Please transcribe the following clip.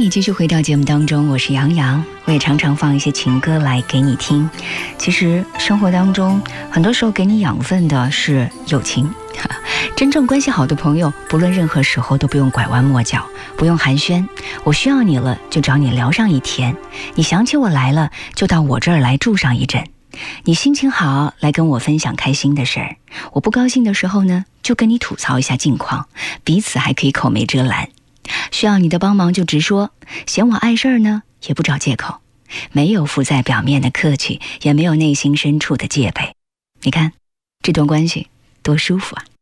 你继续回到节目当中，我是杨洋，我也常常放一些情歌来给你听。其实生活当中很多时候给你养分的是友情，真正关系好的朋友，不论任何时候都不用拐弯抹角，不用寒暄，我需要你了就找你聊上一天，你想起我来了就到我这儿来住上一阵，你心情好来跟我分享开心的事儿，我不高兴的时候呢就跟你吐槽一下近况，彼此还可以口没遮拦。需要你的帮忙就直说，嫌我碍事儿呢也不找借口，没有浮在表面的客气，也没有内心深处的戒备。你看这段关系多舒服啊。